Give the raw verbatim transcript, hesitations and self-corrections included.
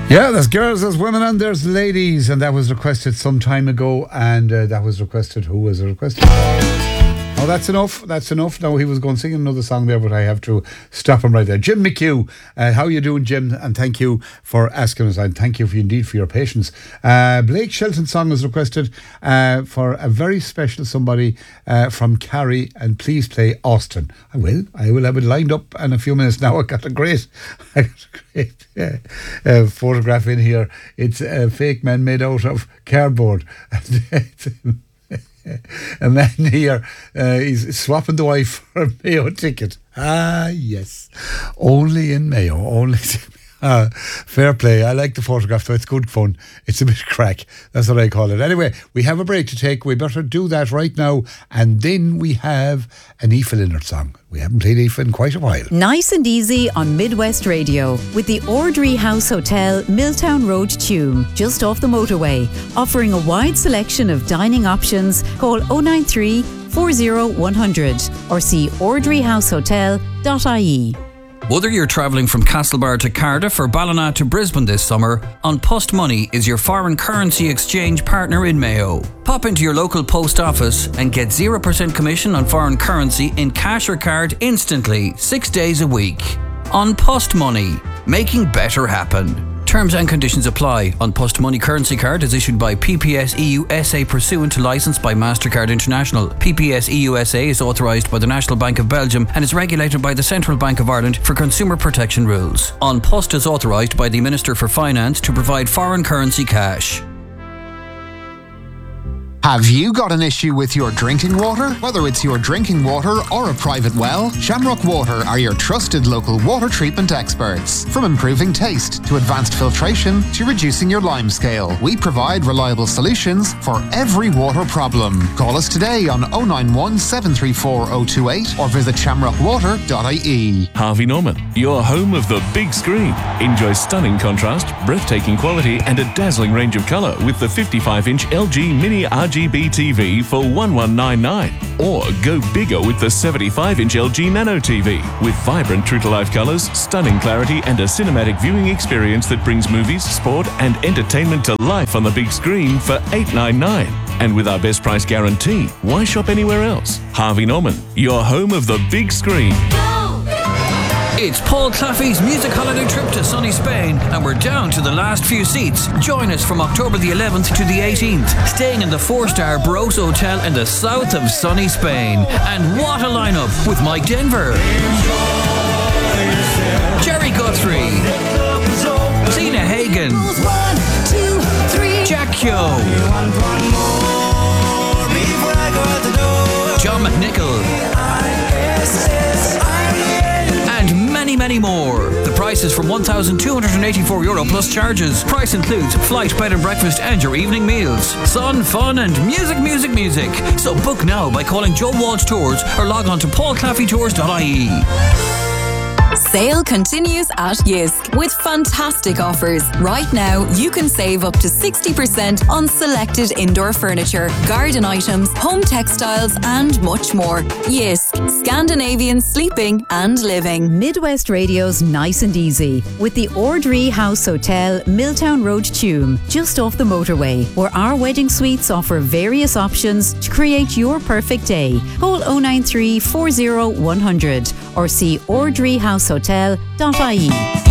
Yeah, there's girls, there's women, and there's ladies, and that was requested some time ago, and uh, that was requested. Who was it requested for? Oh, that's enough. That's enough. Now, he was going to sing another song there, but I have to stop him right there. Jim McHugh, uh, how you doing, Jim? And thank you for asking us, and thank you for indeed for your patience. Uh, Blake Shelton's song was requested uh, for a very special somebody uh, from Carrie, and please play Austin. I will. I will have it lined up in a few minutes now. I got a great, I got a great uh, uh, photograph in here. It's a fake man made out of cardboard. A man here, uh, he's swapping the wife for a Mayo ticket. Ah, yes. Only in Mayo. Only. Uh, fair play. I like the photograph, though. It's good fun. It's a bit crack. That's what I call it. Anyway, we have a break to take. We better do that right now. And then we have an Aoife Linnert song. We haven't played Aoife in quite a while. Nice and easy on Midwest Radio with the Ordry House Hotel, Milltown Road, Tuam, just off the motorway. Offering a wide selection of dining options. Call oh nine three, four oh one hundred or see ordry house hotel dot I E. Whether you're travelling from Castlebar to Cardiff or Ballina to Brisbane this summer, An Post Money is your foreign currency exchange partner in Mayo. Pop into your local post office and get zero percent commission on foreign currency in cash or card instantly, six days a week. An Post Money, making better happen. Terms and conditions apply. An Post Money currency card is issued by P P S E U S A pursuant to licence by MasterCard International. P P S E U S A is authorised by the National Bank of Belgium and is regulated by the Central Bank of Ireland for consumer protection rules. An Post is authorised by the Minister for Finance to provide foreign currency cash. Have you got an issue with your drinking water? Whether it's your drinking water or a private well, Shamrock Water are your trusted local water treatment experts. From improving taste to advanced filtration to reducing your lime scale, we provide reliable solutions for every water problem. Call us today on oh nine one, seven three four oh two eight or visit shamrock water dot I E. Harvey Norman, your home of the big screen. Enjoy stunning contrast, breathtaking quality and a dazzling range of colour with the fifty-five inch L G Mini R G B T V for one one nine nine. Or go bigger with the seventy-five inch L G Nano T V with vibrant true-to-life colours, stunning clarity and a cinematic viewing experience that brings movies, sport and entertainment to life on the big screen for eight ninety-nine. And with our best price guarantee, why shop anywhere else? Harvey Norman, your home of the big screen. It's Paul Claffey's music holiday trip to sunny Spain, and we're down to the last few seats. Join us from October the eleventh to the eighteenth, staying in the four-star Barros Hotel in the south of sunny Spain. And what a lineup with Mike Denver, Jerry Guthrie, Tina Hagen, Jack Kyo, John McNichol, and many, many more. The price is from one thousand two hundred eighty-four euro plus charges. Price includes flight, bed and breakfast and your evening meals. Sun, fun and music, music, music. So book now by calling Joe Walsh Tours or log on to paul claffey tours dot I E. Sale continues at Yisk with fantastic offers. Right now, you can save up to sixty percent on selected indoor furniture, garden items, home textiles, and much more. Yisk, Scandinavian sleeping and living. Midwest Radio's Nice and Easy with the Ordry House Hotel, Milltown Road, Tuam, just off the motorway, where our wedding suites offer various options to create your perfect day. Call oh nine three, four oh one hundred or see ordry house hotel dot I E.